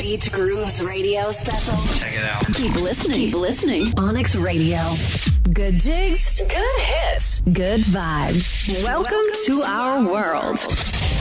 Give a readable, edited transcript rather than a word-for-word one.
Beach Grooves radio special. Check it out. Keep listening. Keep listening. Onyx Radio. Good jigs, good hits, good vibes. Welcome to our world.